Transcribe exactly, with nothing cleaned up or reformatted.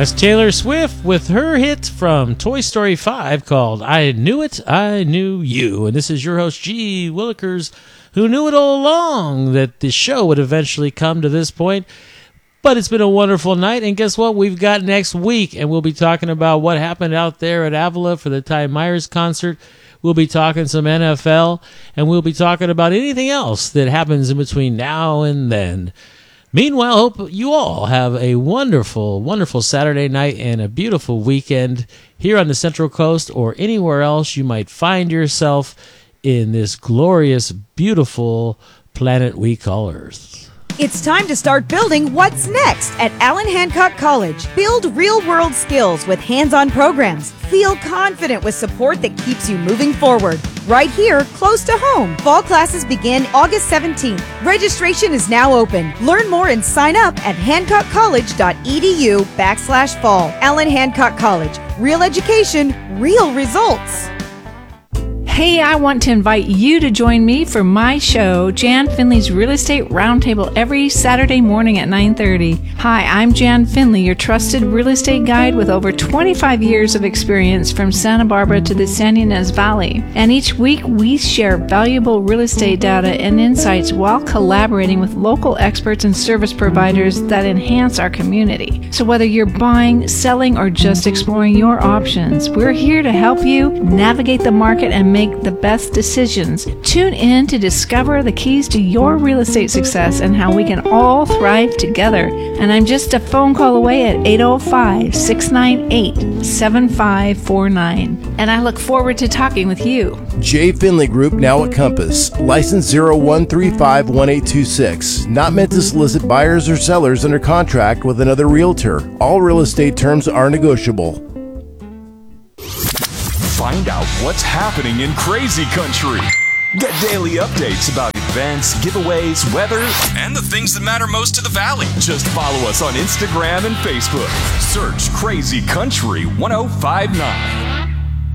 That's Taylor Swift with her hit from Toy Story five called I Knew It, I Knew You. And this is your host, G. Willikers, who knew it all along that the show would eventually come to this point. But it's been a wonderful night, and guess what? We've got next week, and we'll be talking about what happened out there at Avila for the Ty Myers concert. We'll be talking some N F L, and we'll be talking about anything else that happens in between now and then. Meanwhile, hope you all have a wonderful, wonderful Saturday night and a beautiful weekend here on the Central Coast or anywhere else you might find yourself in this glorious, beautiful planet we call Earth. It's time to start building what's next at Allen Hancock College. Build real-world skills with hands-on programs. Feel confident with support that keeps you moving forward. Right here, close to home. Fall classes begin August seventeenth. Registration is now open. Learn more and sign up at hancockcollege.edu backslash fall. Allen Hancock College. Real education, real results. Hey, I want to invite you to join me for my show, Jan Finley's Real Estate Roundtable, every Saturday morning at nine thirty. Hi, I'm Jan Finley, your trusted real estate guide with over twenty-five years of experience from Santa Barbara to the San Ynez Valley. And each week, we share valuable real estate data and insights while collaborating with local experts and service providers that enhance our community. So whether you're buying, selling, or just exploring your options, we're here to help you navigate the market and make the best decisions. Tune in to discover the keys to your real estate success and how we can all thrive together. And I'm just a phone call away at eight oh five, six nine eight, seven five four nine. And I look forward to talking with you. J. Finley Group, now at Compass. License zero one three five one eight two six. Not meant to solicit buyers or sellers under contract with another realtor. All real estate terms are negotiable. Find out what's happening in Crazy Country. Get daily updates about events, giveaways, weather, and the things that matter most to the Valley. Just follow us on Instagram and Facebook. Search Crazy Country ten fifty-nine.